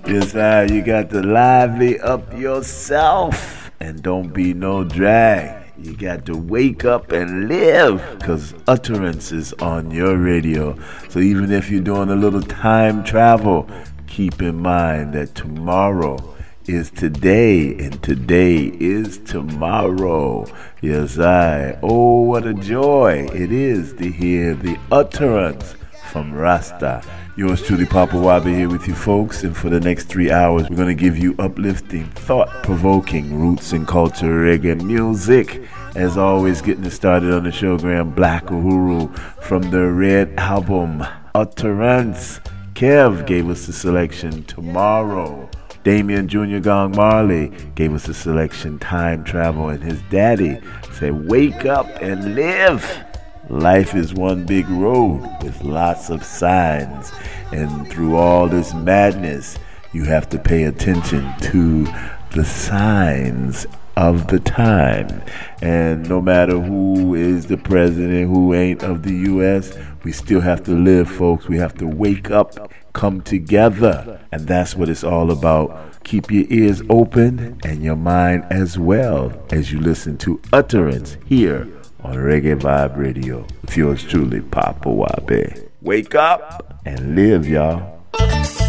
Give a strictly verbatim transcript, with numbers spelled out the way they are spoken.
Yes, I, you got to lively up yourself and don't be no drag. You got to wake up and live, because Utterance is on your radio. So even if you're doing a little time travel, keep in mind that tomorrow is today and today is tomorrow. Yes, I. Oh, what a joy it is to hear the Utterance from Rasta. Yours truly, Papa Wabe, here with you folks, and for the next three hours we're going to give you uplifting, thought-provoking roots and culture reggae music. As always, getting it started on the showgram, Black Uhuru from the Red Album, Utterance. Kev gave us the selection, Tomorrow. Damian Junior Gong Marley gave us the selection, Time Travel, and his daddy said, wake up and live. Life is one big road with lots of signs, and through all this madness, you have to pay attention to the signs of the time. And no matter who is the president, who ain't of the U S, we still have to live, folks. We have to wake up, come together, and that's what it's all about. Keep your ears open and your mind as well as you listen to Utterance here on Reggae Vibe Radio with yours truly, Papa Wabe. Wake up and live, y'all.